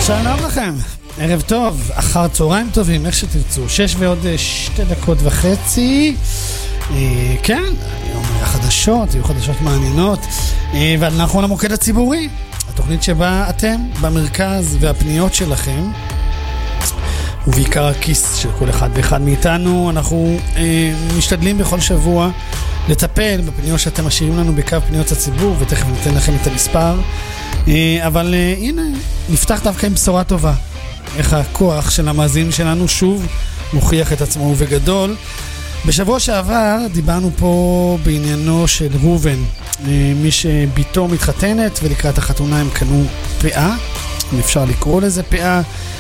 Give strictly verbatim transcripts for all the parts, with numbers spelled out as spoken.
שלום לכם, ערב טוב, אחר צהריים טובים, איך שתרצו, שש ועוד שתי דקות וחצי, אה, כן, היום החדשות, יהיו חדשות מעניינות, אה, ואנחנו למוקד הציבורי, התוכנית שבה אתם במרכז והפניות שלכם, ובעיקר הכיס של כל אחד ואחד מאיתנו, אנחנו אה, משתדלים בכל שבוע לטפל בפניות שאתם משאירים לנו בקו פניות הציבור, ותכף ניתן לכם את המספר, אה, אבל אה, הנה, נפתח דווקא עם בשורה טובה. איך הכוח של המאזין שלנו שוב מוכיח את עצמו ובגדול. בשבוע שעבר דיברנו פה בעניינו של רובן, מי שביתו מתחתנת ולקראת החתונה הם קנו פאה, אם אפשר לקרוא לזה פאה,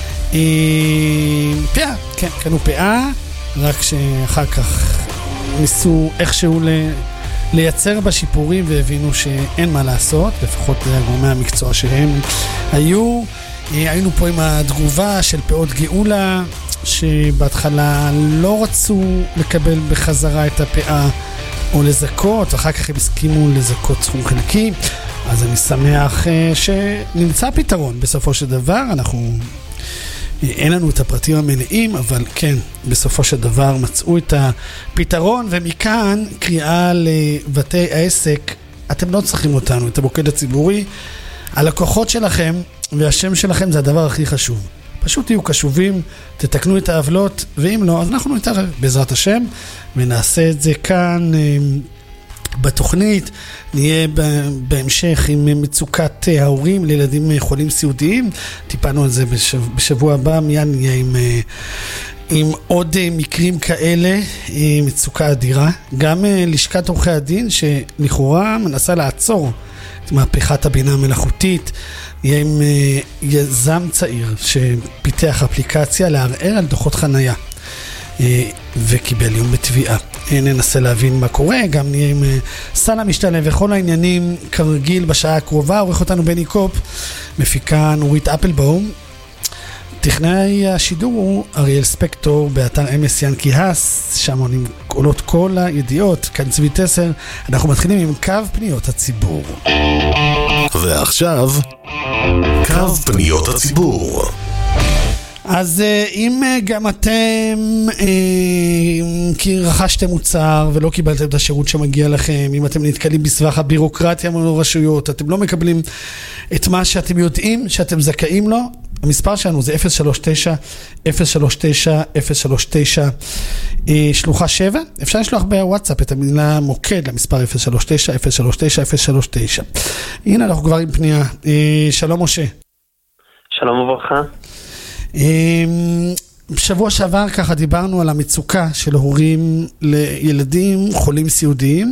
פאה, כן, קנו פאה, רק שאחר כך ניסו איכשהו לייצר בשיפורים והבינו שאין מה לעשות, לפחות גורמי המקצוע שהם היו. היינו פה עם התגובה של פאות גאולה, שבהתחלה לא רצו לקבל בחזרה את הפאה או לזכות, אחר כך הם הסכימו לזכות סכום חלקי, אז אני שמח שנמצא פתרון בסופו של דבר. אנחנו, אין לנו את הפרטים המלאים, אבל כן, בסופו של דבר מצאו את הפתרון, ומכאן קריאה לבתי העסק, אתם לא צריכים אותנו, את המוקד הציבורי, הלקוחות שלכם והשם שלכם זה הדבר הכי חשוב. פשוט תהיו קשובים, תתקנו את העוולות, ואם לא, אז אנחנו נתערב בעזרת השם, ונעשה את זה כאן בתוכנית. נהיה בהמשך עם מצוקת ההורים לילדים חולים סיעודיים, טיפלנו על זה בשבוע, בשבוע הבא, מיד נהיה עם, עם עוד מקרים כאלה, מצוקה אדירה. גם לשכת עורכי הדין שלכאורה מנסה לעצור את מהפכת הבינה המלאכותית, יהיה עם יזם צעיר שפיתח אפליקציה לערער על דוחות חנייה וקיבל יום בתביעה. ננסה להבין מה קורה, גם נהיה עם סל המשתלם וכל העניינים כרגיל בשעה הקרובה. עורך אותנו בני קופ, מפיקה נורית אפלבאום, טכנאי השידור הוא אריאל ספקטור, באתר אמס ינקי האס, שם עונים עולות כל הידיעות. כאן צבי תסר, אנחנו מתחילים עם קו פניות הציבור. ועכשיו קו פניות הציבור. אז אם גם אתם כי רכשתם מוצר ולא קיבלתם את השירות שמגיע לכם, אם אתם נתקלים בסבך הבירוקרטיה מול רשויות, אתם לא מקבלים את מה שאתם יודעים שאתם זכאים לו, המספר שלנו זה אפס שלוש תשע אפס שלוש תשע אפס שלוש תשע שלוחה שבע. אפשר לשלוח בוואטסאפ את המילה מוקד למספר אפס שלוש תשע אפס שלוש תשע אפס שלוש תשע. הנה אנחנו כבר עם פנייה. שלום משה. שלום וברכה. בשבוע שעבר ככה דיברנו על המצוקה של הורים לילדים חולים סיעודיים,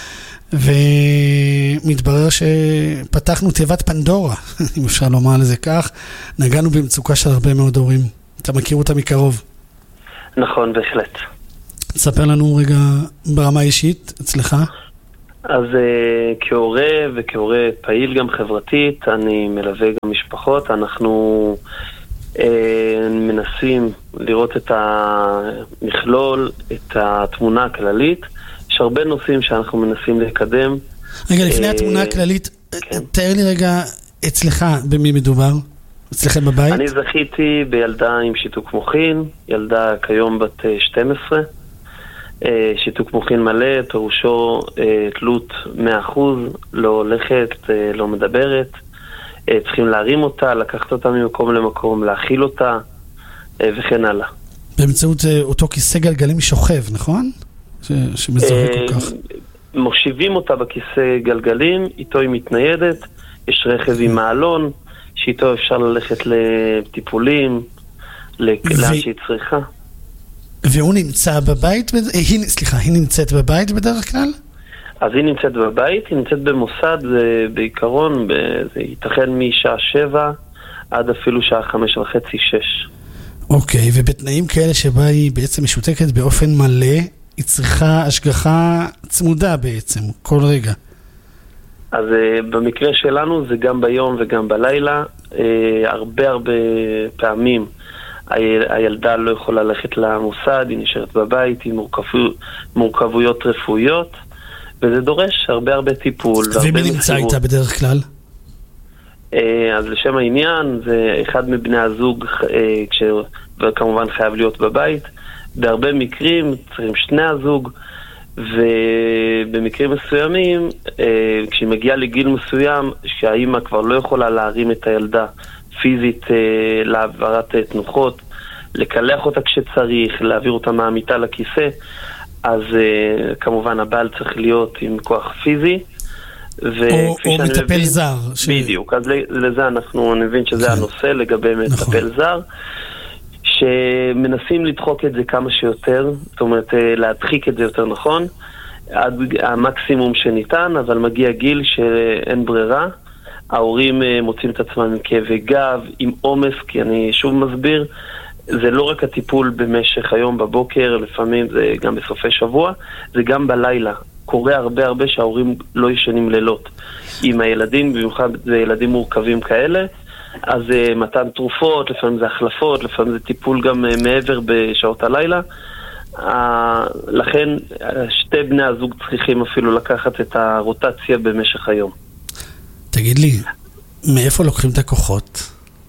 ומתברר שפתחנו תיבת פנדורה, אם אפשר לומר לזה כך. נגענו במצוקה של הרבה מאוד הורים. אתה מכיר אותה מקרוב? נכון, בהחלט. תספר לנו רגע ברמה אישית אצלך. אז uh, כהורה וכהורה פעיל גם חברתית, אני מלווה גם משפחות. אנחנו uh, מנסים לראות את המכלול, את התמונה הכללית. יש הרבה נושאים שאנחנו מנסים לקדם. רגע, לפני התמונה הכללית, תאר לי רגע אצלך במי מדובר, אצלכם בבית. אני זכיתי בילדה עם שיתוק מוחין, ילדה כיום בת שתים עשרה, שיתוק מוחין מלא, פירושו תלות מאה אחוז, לא הולכת, לא מדברת, צריכים להרים אותה, לקחת אותה ממקום למקום, להכיל אותה, וכן הלאה. באמצעות אותו כיסא גלגלים שוכב, נכון? שמזוהה כל כך. מושיבים אותה בכיסא גלגלים, איתו היא מתניידת, יש רכב עם מעלון, שאיתו אפשר ללכת לטיפולים, לאן שהיא צריכה. והוא נמצא בבית, סליחה, היא נמצאת בבית בדרך כלל? אז היא נמצאת בבית, היא נמצאת במוסד, בעיקרון, זה ייתכן משעה שבע עד אפילו שעה חמש וחצי, שש. אוקיי, ובתנאים כאלה שבה היא בעצם משותקת באופן מלא, היא צריכה השגחה צמודה בעצם, כל רגע. אז uh, במקרה שלנו זה גם ביום וגם בלילה, uh, הרבה הרבה פעמים ה- הילדה לא יכולה ללכת למוסד, היא נשארת בבית, היא מורכבו, מורכבויות רפואיות, וזה דורש הרבה הרבה טיפול. ומי נמצא איתה בדרך כלל? אז לשם העניין, זה אחד מבני הזוג, וכמובן חייב להיות בבית. בהרבה מקרים צריכים שני הזוג, ובמקרים מסוימים, כשהיא מגיעה לגיל מסוים, שהאימא כבר לא יכולה להרים את הילדה פיזית להעברת תנוחות, לקלח אותה כשצריך, להעביר אותה מהמיטה לכיסא, אז כמובן הבעל צריך להיות עם כוח פיזי, או, או מטפל מבין, זר. ש... בדיוק, אז לזה אנחנו נבין שזה כן. הנושא לגבי מטפל נכון. זר, שמנסים לדחוק את זה כמה שיותר, זאת אומרת להדחיק את זה יותר נכון, עד המקסימום שניתן, אבל מגיע גיל שאין ברירה, ההורים מוצאים את עצמם עם כאבי גב, עם עומס, כי אני שוב מסביר, זה לא רק הטיפול במשך היום בבוקר, לפעמים זה גם בסופי שבוע, זה גם בלילה. קורה הרבה הרבה שההורים לא ישנים לילות עם הילדים, במיוחד זה ילדים מורכבים כאלה, אז uh, מתן תרופות, לפעמים זה החלפות, לפעמים זה טיפול גם uh, מעבר בשעות הלילה, uh, לכן uh, שתי בני הזוג צריכים אפילו לקחת את הרוטציה במשך היום. תגיד לי, מאיפה לוקחים את הכוחות?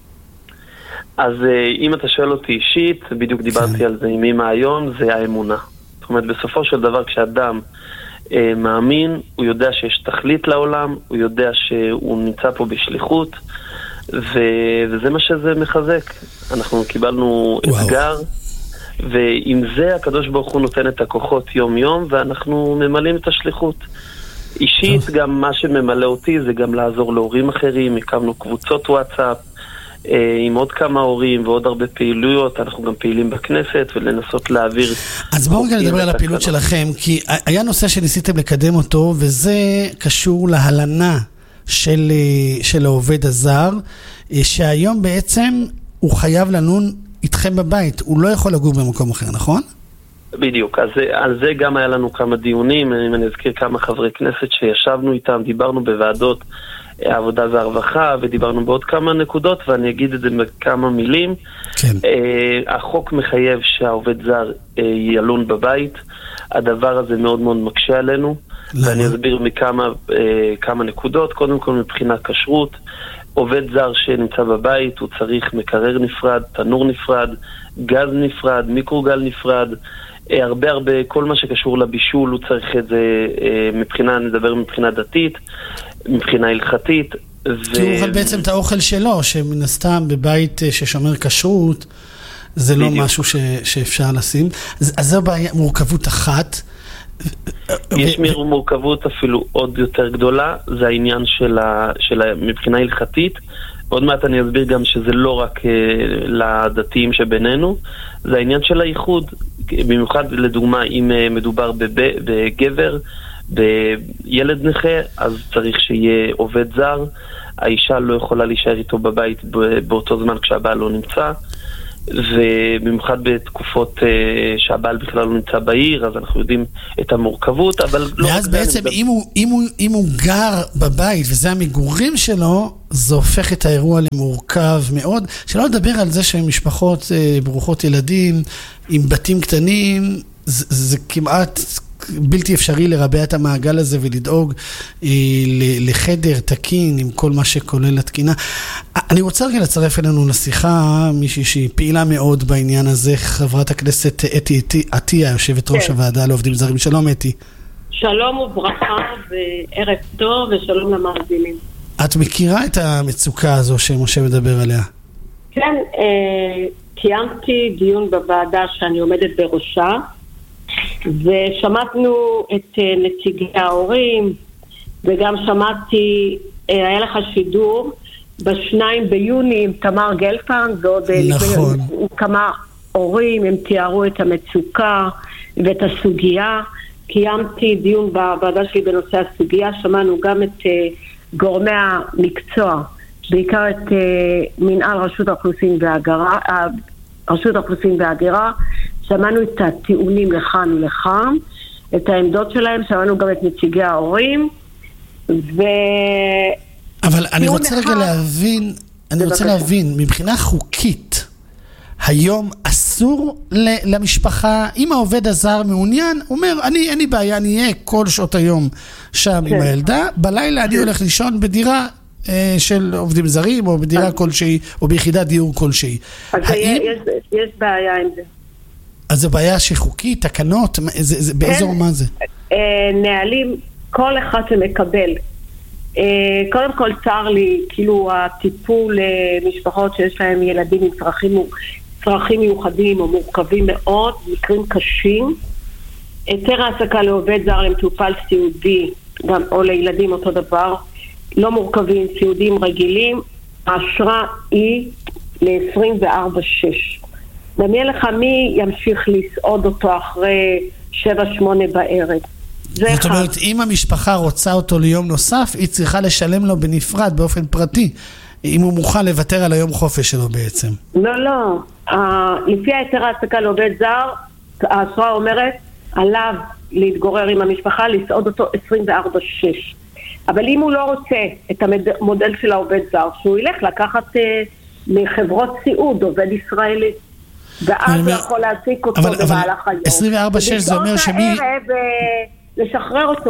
אז uh, אם אתה שואל אותי אישית, בדיוק דיברתי כן. על זה עם אמא היום, זה האמונה. זאת אומרת, בסופו של דבר כשאדם מאמין, הוא יודע שיש תכלית לעולם, הוא יודע שהוא נמצא פה בשליחות, ו... וזה מה שזה מחזק. אנחנו קיבלנו וואו. אתגר, ועם זה הקדוש ברוך הוא נותן את הכוחות יום יום, ואנחנו ממלאים את השליחות. אישית טוב. גם מה שממלא אותי זה גם לעזור להורים אחרים, הקמנו קבוצות וואטסאפ, עם עוד כמה הורים ועוד הרבה פעילויות, אנחנו גם פעילים בכנסת ולנסות להעביר. אז בואו רגע לדבר על הפעילות שלכם, כי היה נושא שניסיתם לקדם אותו, וזה קשור להלנה של, של העובד הזר, שהיום בעצם הוא חייב לנון איתכם בבית, הוא לא יכול לגור במקום אחר, נכון? בדיוק, אז על זה גם היה לנו כמה דיונים, אם אני אזכיר כמה חברי כנסת שישבנו איתם, דיברנו בוועדות העבודה והרווחה, ודיברנו בעוד כמה נקודות, ואני אגיד את זה בכמה מילים. כן. החוק מחייב שהעובד זר ילון בבית, הדבר הזה מאוד מאוד מקשה עלינו, למה? ואני אסביר מכמה כמה נקודות. קודם כל מבחינת כשרות, עובד זר שנמצא בבית, הוא צריך מקרר נפרד, תנור נפרד, גז נפרד, מיקרוגל נפרד, הרבה הרבה, כל מה שקשור לבישול הוא צריך את זה מבחינה, נדבר מבחינה דתית, מבחינה הלכתית. כי הוא אוכל בעצם את האוכל שלו, שמן הסתם בבית ששומר כשרות, זה לא משהו שאפשר לשים. אז זו מורכבות אחת. יש מורכבות אפילו עוד יותר גדולה, זה העניין של מבחינה הלכתית. עוד מעט אני אסביר גם שזה לא רק לדתיים שבינינו, זה העניין של הייחוד. במיוחד לדוגמה, אם מדובר בגבר, בילד נכה, אז צריך שיהיה עובד זר. האישה לא יכולה להישאר איתו בבית באותו זמן כשהבעל לא נמצא, ובמיוחד בתקופות שהבעל בכלל לא נמצא בעיר, אז אנחנו יודעים את המורכבות, אבל לא... ואז בעצם אם הוא, אם הוא, אם הוא גר בבית וזה המגורים שלו, זה הופך את האירוע למורכב מאוד, שלא לדבר על זה שמשפחות ברוכות ילדים עם בתים קטנים, זה, זה כמעט בלתי אפשרי לרבע את המעגל הזה ולדאוג אה, לחדר תקין עם כל מה שכולל התקינה. אני רוצה רגע לצרף אלינו לשיחה מישהי שהיא פעילה מאוד בעניין הזה, חברת הכנסת אתי עטיה, יושבת ראש כן. הוועדה לעובדים זרים. שלום אתי. שלום וברכה וערב טוב ושלום למאזינים. את מכירה את המצוקה הזו שמשה מדבר עליה? כן, אה, קיימתי דיון בוועדה שאני עומדת בראשה, ושמענו את נציגי ההורים, וגם שמעתי, היה לך שידור בשניים ביוני עם תמר גלפן, ועוד נכון. כמה הורים, הם תיארו את המצוקה ואת הסוגיה. קיימתי דיון בוועדה שלי בנושא הסוגיה, שמענו גם את גורמי המקצוע, בעיקר את מנהל רשות האוכלוסין וההגירה, רשות האוכלוסין וההגירה, שמענו את הטיעונים לכאן ולכאן, את העמדות שלהם, שמענו גם את נציגי ההורים, ו... אבל אני רוצה רגע להבין, אני רוצה להבין, מבחינה חוקית, היום אסור למשפחה, אם העובד הזר מעוניין, אומר, אני, אין לי בעיה, אני אהיה כל שעות היום שם עם הילדה, בלילה אני הולך לישון בדירה של עובדים זרים, או בדירה כלשהי, או ביחידת דיור כלשהי. אז יש בעיה עם זה. אז זו בעיה שחוקית, תקנות, באיזו מה זה? נהלים, כל אחד שמקבל. קודם כל צר לי, כאילו הטיפול למשפחות שיש להם ילדים עם צרכים, צרכים מיוחדים או מורכבים מאוד, מקרים קשים. היתר העסקה לעובד זר למטופל סיעודי, גם או לילדים אותו דבר, לא מורכבים, סיעודיים רגילים, האשרה היא ל-עשרים וארבע שש. דמיין לך מי ימשיך לסעוד אותו אחרי שבע שמונה בערב. זאת אומרת, אם המשפחה רוצה אותו ליום נוסף, היא צריכה לשלם לו בנפרד, באופן פרטי, אם הוא מוכן לוותר על היום חופש שלו בעצם. לא, לא. לפי היתר העסקה לעובד זר, האשרה אומרת, עליו להתגורר עם המשפחה, לסעוד אותו עשרים וארבע שש. אבל אם הוא לא רוצה את המודל של העובד זר, שהוא ילך לקחת מחברות סיעוד, עובד ישראלי. ואז הוא יכול להציג אותו במהלך היום. עשרים וארבע שש זה אומר שמי... לשחרר אותו.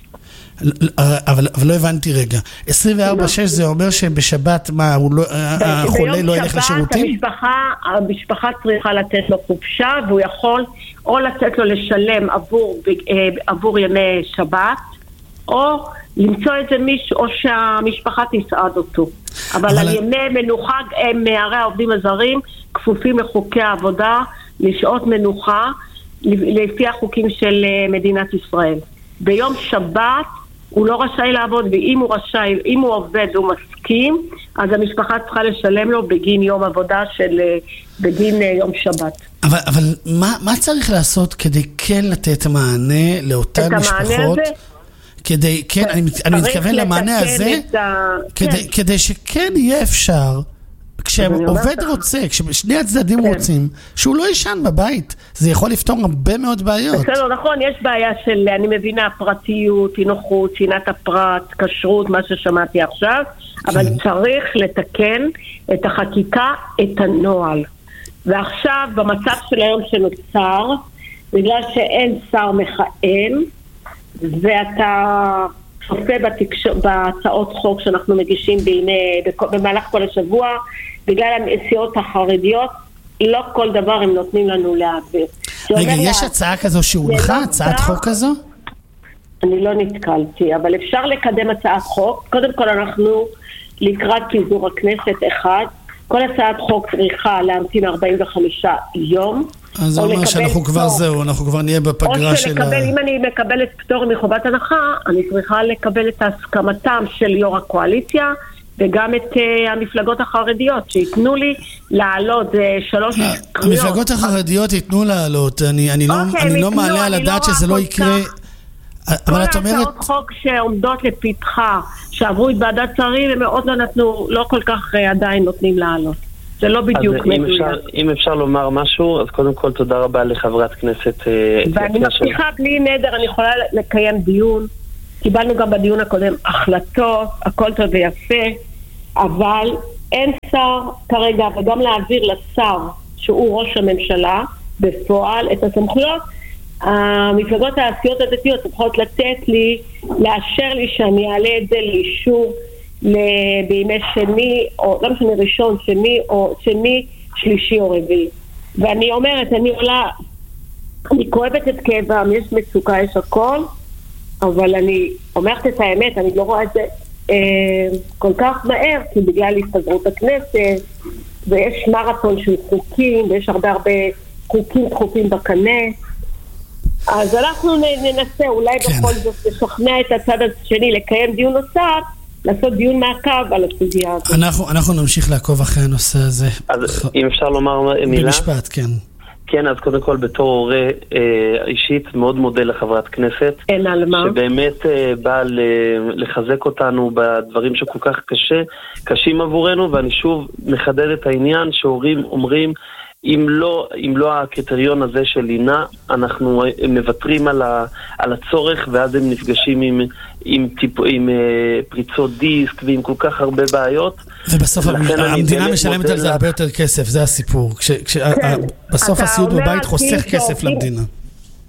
אבל לא הבנתי רגע. עשרים וארבע שש זה אומר שבשבת מה, החולה לא ילך לשירותים? המשפחה צריכה לתת לו חופשה, והוא יכול או לתת לו לשלם עבור ימי שבת, או למצוא איזה מישהו, או שהמשפחה תסעד אותו. אבל על ימי מנוחה, מהרי העובדים הזרים כפופים לחוקי העבודה, לשעות מנוחה, לפי החוקים של מדינת ישראל. ביום שבת הוא לא רשאי לעבוד, ואם הוא רשאי, אם הוא עובד והוא מסכים, אז המשפחה צריכה לשלם לו בגין יום עבודה של, בגין יום שבת. אבל, אבל מה, מה צריך לעשות כדי כן לתת מענה לאותן משפחות? כדי, כן, אני, אני מתכוון למענה הזה, כדי, כן. כדי שכן יהיה אפשר, כשעובד רוצה, כששני הצדדים כן. רוצים, שהוא לא ישן בבית, זה יכול לפתור הרבה מאוד בעיות. בסדר, נכון, יש בעיה של, אני מבינה, פרטיות, תינוחות, צנעת הפרט, כשרות, מה ששמעתי עכשיו, כן. אבל צריך לתקן את החקיקה, את הנוהל. ועכשיו, במצב של היום שנוצר, בגלל שאין שר מכהן, ואתה צופה בתקש... בהצעות חוק שאנחנו מגישים בימי... במהלך כל השבוע, בגלל הנסיעות החרדיות, לא כל דבר הם נותנים לנו להעביר. רגע, יש לה... הצעה כזו שהולכה, הצעת חוק כזו? אני לא נתקלתי, אבל אפשר לקדם הצעת חוק. קודם כל אנחנו לקראת פיזור הכנסת אחד, כל הצעת חוק צריכה להמתין ארבעים וחמישה יום. אז זה אומר שאנחנו כבר זהו, אנחנו כבר נהיה בפגרה של... או אם אני מקבלת פטור מחובת הנחה, אני צריכה לקבל את הסכמתם של יו"ר הקואליציה, וגם את uh, המפלגות החרדיות, שיתנו לי לעלות uh, שלוש קריאות. המפלגות החרדיות ייתנו לעלות, אני, אני, okay, לא, אני לא מעלה על הדעת שזה לא יקרה... אבל את אומרת... כל הצעות חוק שעומדות לפתחה, שעברו את ועדת שרים, הם מאוד לא נתנו, לא כל כך uh, עדיין נותנים לעלות. זה לא בדיוק אם אפשר, אם אפשר לומר משהו, אז קודם כל תודה רבה לחברת כנסת. ואני מבטיחה בלי נדר, אני יכולה לקיים דיון. קיבלנו גם בדיון הקודם החלטות, הכל טוב ויפה, אבל אין שר כרגע, וגם להעביר לשר שהוא ראש הממשלה בפועל את הסמכויות. המפלגות העשיות הדתיות צריכות לתת לי, לאשר לי שאני אעלה את זה לאישור בימי שני, או לא משנה ראשון, שני, או שני, שלישי או רביעי. ואני אומרת, אני עולה, אני כואבת את כאבם, יש מצוקה, יש הכל, אבל אני אומרת את האמת, אני לא רואה את זה אה, כל כך מהר, כי בגלל הסתדרות הכנסת, ויש מרתון של חוקים, ויש הרבה הרבה חוקים דחופים בקנה, אז אנחנו ננסה, אולי כן. בכל זאת לשכנע את הצד השני, לקיים דיון נוסף, לעשות דיון מעקב על הסוגיה הזאת. אנחנו, אנחנו נמשיך לעקוב אחרי הנושא הזה. אז אם אפשר לומר מילה? במשפט, כן. כן, אז קודם כל בתור הורה אה, אישית מאוד מודה לחברת כנסת. אין על מה. שבאמת אה, באה לחזק אותנו בדברים שכל כך קשה, קשים עבורנו, ואני שוב מחדד את העניין שהורים אומרים, אם לא, אם לא הקריטריון הזה של לינה, אנחנו מוותרים על, ה, על הצורך, ואז הם נפגשים עם, עם, טיפ, עם uh, פריצות דיסק ועם כל כך הרבה בעיות. ובסוף המדינה משלמת על זה הרבה יותר כסף, זה הסיפור. כש, כש, כן. בסוף הסיעוד בבית חוסך כסף למדינה.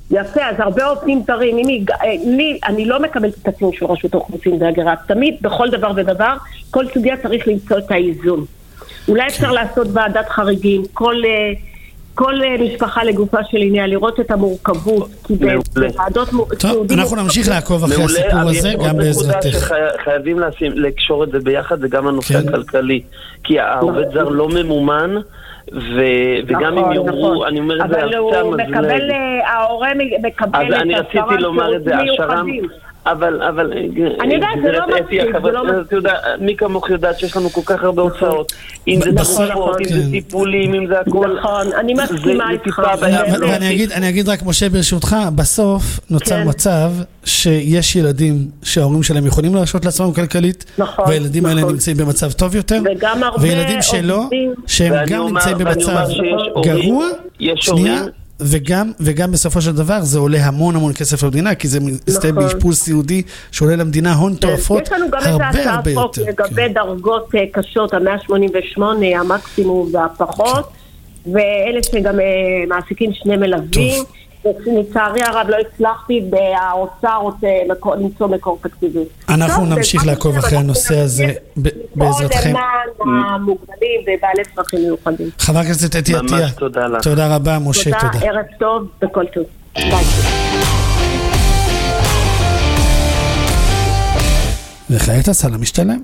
יפה, אז הרבה עובדים זרים, לי, אני לא מקבלת את הציון של רשות האוכלוסין וההגירה, תמיד בכל דבר ודבר, כל סוגיה צריך למצוא את האיזון. אולי אפשר לעשות ועדת חריגים, כל, כל משפחה לגופה של עניין, לראות את המורכבות, כי בוועדות... טוב, אנחנו נמשיך לעקוב אחרי הסיפור הזה, גם בעזרתך. חייבים לקשור את זה ביחד, זה גם הנושא הכלכלי, כי העובד זר לא ממומן, וגם אם יאמרו, אני אומר את זה אבל הוא מקבל, ההורה מקבל את אני רציתי לומר את זה, השרם, אבל, אבל, אני יודעת, זה לא מספיק, זה לא מספיק. מי כמוך יודעת שיש לנו כל כך הרבה הוצאות, אם זה תרופות, אם זה טיפולים, אם זה הכל. נכון, אני מסכימה איתך. ואני אגיד רק, משה, ברשותך, בסוף נוצר מצב שיש ילדים שההורים שלהם יכולים להרשות לעצמם כלכלית, והילדים האלה נמצאים במצב טוב יותר, וילדים שלא, שהם גם נמצאים במצב גרוע, שנייה, וגם, וגם בסופו של דבר זה עולה המון המון כסף למדינה, כי זה מסתיים באשפוז סיעודי שעולה למדינה הון תועפות הרבה הרבה יותר. לגבי דרגות קשות, ה-מאה שמונים ושמונה, המקסימום והפחות, ואלה שגם מעסיקים שני מלווים, לצערי הרב לא הצלחתי, והאוצר רוצה למצוא מקור תקציבי. אנחנו נמשיך לעקוב אחרי הנושא הזה בעזרתכם. או למען המוגבלים ובעלי צרכים מיוחדים. חבר הכנסת אתי עטיה, תודה רבה, משה, תודה. תודה, ערב טוב וכל טוב. ביי. וכעת הסל המשתלם.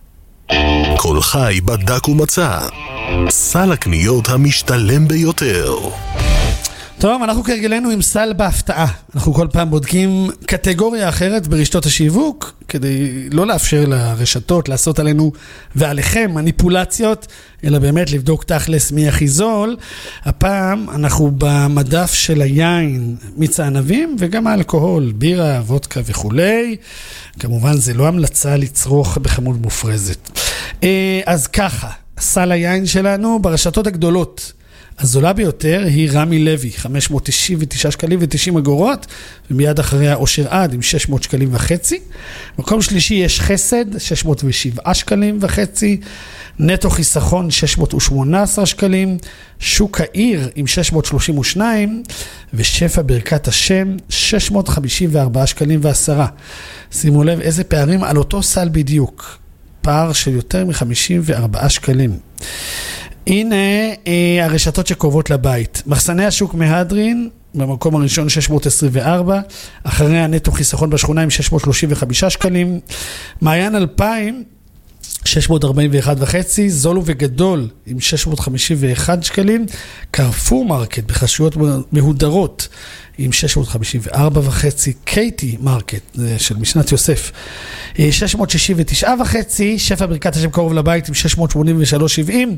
כל חי בדק ומצא. סל הקניות המשתלם ביותר. טוב, אנחנו כרגלנו עם סל בהפתעה. אנחנו כל פעם בודקים קטגוריה אחרת ברשתות השיווק, כדי לא לאפשר לרשתות לעשות עלינו ועליכם מניפולציות, אלא באמת לבדוק תכלס מי הכי זול. הפעם אנחנו במדף של היין, מיץ הענבים, וגם האלכוהול, בירה, וודקה וכולי. כמובן זה לא המלצה לצרוך בכמות מופרזת. אז ככה, סל היין שלנו ברשתות הגדולות. הזולה ביותר היא רמי לוי, חמש מאות תשעים ותשעה שקלים ו-תשעים אגורות, ומיד אחריה אושר עד עם שש מאות שקלים וחצי. מקום שלישי יש חסד, שש מאות ושבעה שקלים וחצי, נטו חיסכון שש מאות ושמונה עשרה שקלים, שוק העיר עם שש מאות שלושים ושניים, ושפע ברכת השם שש מאות חמישים וארבעה שקלים ועשרה. שימו לב איזה פערים על אותו סל בדיוק, פער של יותר מ-חמישים וארבעה שקלים. הנה אה, הרשתות שקרובות לבית. מחסני השוק מהדרין, במקום הראשון שש מאות עשרים וארבע, אחרי הנטו חיסכון בשכונה עם שש מאות שלושים וחמישה שקלים, מעיין אלפיים, שש מאות ארבעים ואחת וחצי, זולו וגדול עם שש מאות חמישים ואחת שקלים, קרפור מרקט בחשויות מהודרות עם שש מאות חמישים וארבע וחצי, קייטי מרקט של משנת יוסף שש מאות שישים ותשע וחצי, שפע ברכת השם קרוב לבית עם שש מאות שמונים ושלוש שבעים,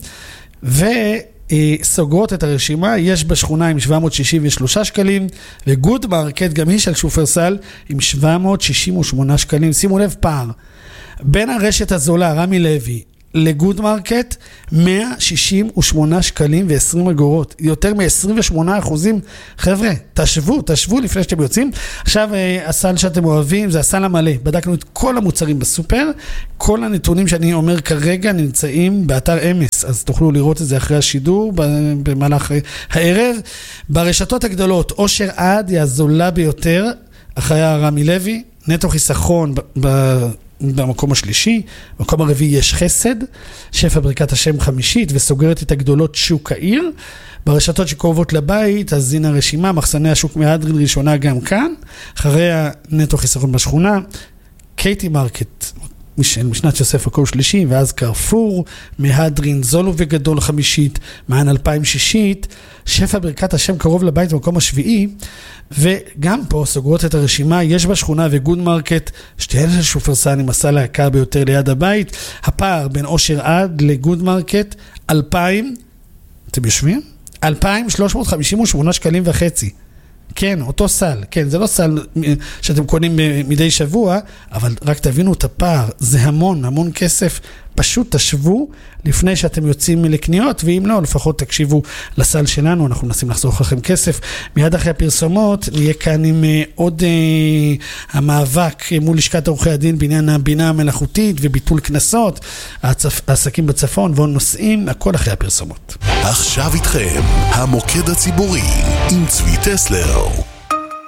וסוגרות את הרשימה, יש בשכונה עם שבע מאות שישים ושלושה שקלים, וגוד מרקט גם היא של שופרסל עם שבע מאות שישים ושמונה שקלים. שימו לב פער בין הרשת הזולה רמי לוי לגוד מרקט, מאה שישים ושמונה שקלים ו-עשרים אגורות, יותר מ-עשרים ושמונה אחוזים. חבר'ה, תשוו, תשוו לפני שאתם יוצאים. עכשיו, הסל שאתם אוהבים זה הסל המלא. בדקנו את כל המוצרים בסופר, כל הנתונים שאני אומר כרגע נמצאים באתר אמס, אז תוכלו לראות את זה אחרי השידור, במהלך הערב. ברשתות הגדולות, אושר עד היא הזולה ביותר, אחרי הרמי לוי, נטו חיסכון ב... במקום השלישי, במקום הרביעי יש חסד, שפע ברכת השם חמישית, וסוגרת את הגדולות שוק העיר. ברשתות שקרובות לבית, אז הנה הרשימה, מחסני השוק מהדרין ראשונה גם כאן, אחריה נטו חיסכון בשכונה, קייטי מרקט, משנת יוסף מקום שלישי, ואז קרפור, מהדרין, זולו וגדול חמישית, מען אלפיים שישית, שפע ברכת השם קרוב לבית במקום השביעי, וגם פה סוגרות את הרשימה, יש בשכונה וגוד מרקט, שתיהן של שופרסל עם הסל היקר ביותר ליד הבית, הפער בין אושר עד לגוד מרקט, אלפיים, אתם יושבים? אלפיים שלוש מאות חמישים ושמונה שקלים וחצי. כן, אותו סל, כן, זה לא סל שאתם קונים מדי שבוע, אבל רק תבינו את הפער, זה המון, המון כסף, פשוט תשוו לפני שאתם יוצאים לקניות, ואם לא, לפחות תקשיבו לסל שלנו, אנחנו מנסים לחסוך לכם כסף. מיד אחרי הפרסומות, נהיה כאן עם עוד אה, המאבק מול לשכת עורכי הדין בעניין הבינה המלאכותית וביטול כנסות, הצפ... העסקים בצפון ועוד נושאים, הכל אחרי הפרסומות. עכשיו איתכם, המוקד הציבורי עם צבי טסלר.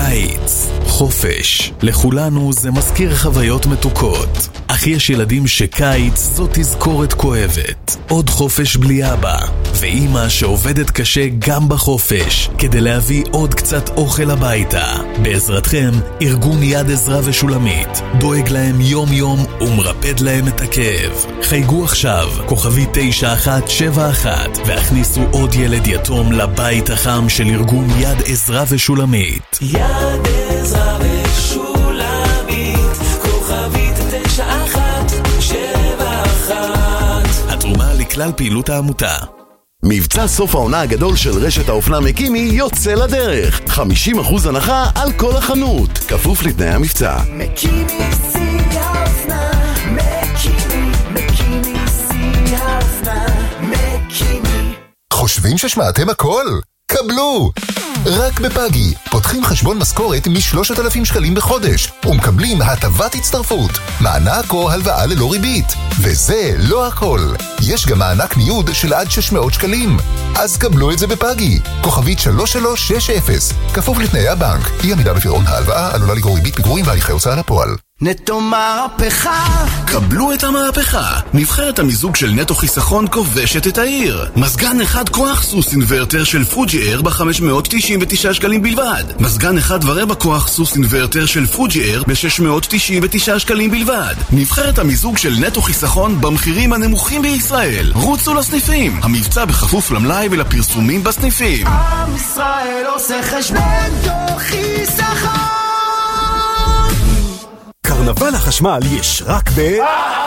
קיץ, חופש. לכולנו זה מזכיר חוויות מתוקות. אך יש ילדים שקיץ זו תזכורת כואבת. עוד חופש בלי אבא. ואמא שעובדת קשה גם בחופש, כדי להביא עוד קצת אוכל הביתה. בעזרתכם, ארגון יד עזרה ושולמית דואג להם יום יום ומרפד להם את הכאב. חייגו עכשיו, כוכבי תשע אחת שבע אחת, והכניסו עוד ילד יתום לבית החם של ארגון יד עזרה ושולמית. יד עזרה ושולמית, כוכבית תשע אחת שבע אחת. התרומה לכלל פעילות העמותה. מבצע סוף העונה הגדול של רשת האופנה מקימי יוצא לדרך. חמישים אחוז הנחה על כל החנות, כפוף לתנאי המבצע. מקימי שיא האופנה, מקימי, מקימי שיא האופנה, מקימי. חושבים ששמעתם הכל? קבלו! רק בפאגי פותחים חשבון משכורת מ-שלושת אלפים שקלים בחודש ומקבלים הטבת הצטרפות, מענק או הלוואה ללא ריבית. וזה לא הכל, יש גם מענק ניוד של עד שש מאות שקלים. אז קבלו את זה בפאגי, כוכבית שלוש שלוש שש אפס, כפוף לתנאי הבנק. אי עמידה בפירעון ההלוואה עלולה לגרור ריבית פיגורים והליכי הוצאה לפועל. נטו מהפכה, קבלו את המהפכה. נבחרת המיזוג של נטו חיסכון כובשת את העיר. מזגן אחד כוח סוס אינוורטר של פוג'י אייר ב-חמש מאות תשעים ותשעה שקלים בלבד. מזגן אחד ורבע כוח סוס אינוורטר של פוג'י אייר ב-שש מאות תשעים ותשעה שקלים בלבד. נבחרת המיזוג של נטו חיסכון במחירים הנמוכים בישראל. רוצו לסניפים. המבצע בכפוף למלאי ולפרסומים בסניפים. עם ישראל עושה חשבון נטו חיסכון. קרנבל החשמל יש רק ב...